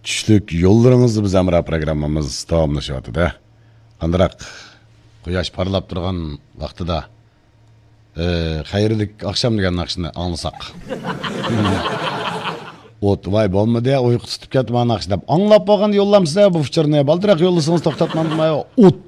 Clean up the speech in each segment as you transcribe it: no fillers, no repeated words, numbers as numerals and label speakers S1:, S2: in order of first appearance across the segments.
S1: Tushlik yo'llaringizni biz Amra programmamiz davomlashyapti-da. Qandaroq quyosh parlab turgan vaqtida xayrlik oqshom degan naqshni anglasak. O't voy bo'lmadi, uyqu tutib ketdi mana naqsh deb anglab bo'lganda yo'llamsa bu fikrni baldiroq yo'llasangiz to'xtatmadimmi? O't.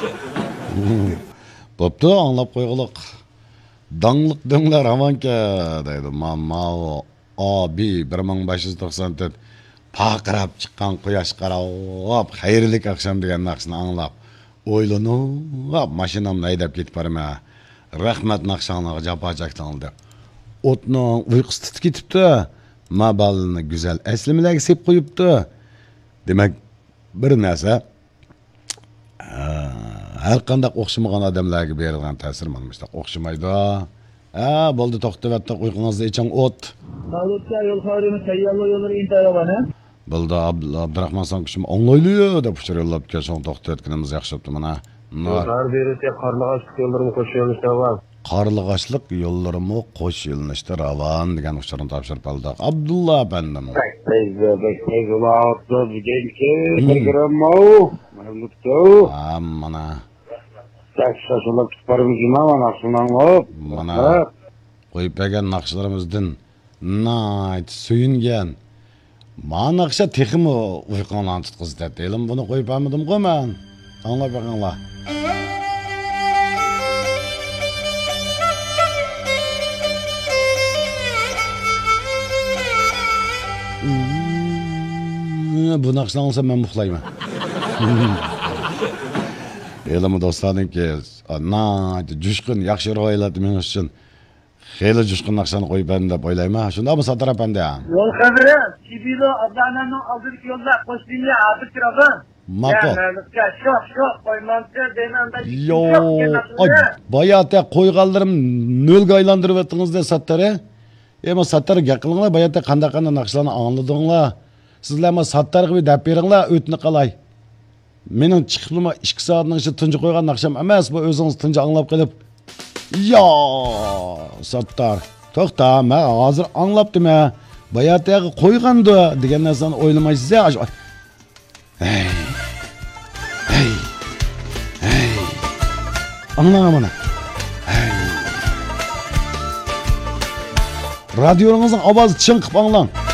S1: Bo'pti, anglab qo'ygulik. Dangliq dinglar havanka deydi. Mamao abi 1594 paqirab chiqqan quyosh qarab xayrlik oqshom degan naqshni anglab o'ylanib mashinamni haydab ketib boraman. Rahmat naqshanglarga jafo chekdinglar deb. O'tni uyqusi tutib ketibdi. Mabalni go'zal aslimalarga sep qo'yibdi. Demak, bir narsa har qanday o'xshamagan odamlarga berilgan ta'sir mana shunday o'xshamaydi. Bo'ldi to'xtatib uyqungizda iching o't.
S2: Davlatga yo'l xaridini tayyorlab yo'llarga intayabani.
S1: Bo'ldi Abdurahmon son kishim o'nglayli deb ushlar yo'llab kelsa to'xtatganimiz yaxshi bo'pti mana.
S2: Har berisi qarlag'achlik yo'llarini qo'shib yo'lishda var.
S1: Qarlag'achlik yo'llarimi qo'sh yo'linishda ravon degan ushlarni topshirib oldi. Abdulla apandim. Mana. Mana. Qo'yib bergan naqshlarimizdan nayt suyungan. Mana naqsha texmi uyqondan tutqizdi deylim. Buni qo'yib bermadim-ku men. Anglab berganlar. Bu naqshni olsam men uxlayman. Elimi do'stlarningki, jushqin yaxshi ro'ylat men uchun xeyli jushqin naqshani qo'yib berdim deb o'ylayman. Shundaqmi Sattar apandi?
S2: Yo'l xabari Sibilo Abdananing oldidagi yo'lda qo'shimga hozir kiraman.
S1: Ma'qul.
S2: Shoh qo'ymancha denanda.
S1: Yo'q. Bayata qo'yganlarim nolga aylantirib o'tdingizda Sattar. Ema Sattar gaqilinglar, bayata qanday naqshlarni angladinglar. Sizlar ma Sattar gibi deb beringlar, o'tni qalay. Mening chiqibim 2 soatning ichida tunji qo'ygan naqsham emas, bu o'zingiz tunji anglab qilib. Yo, Sattar, to'xta, men hozir anglabdim. Bayataga qo'ygandi degan narsani o'ylamaysiz. Hey. Anlama mana. Hey. Radyonuzun ovozi chinqib anglang.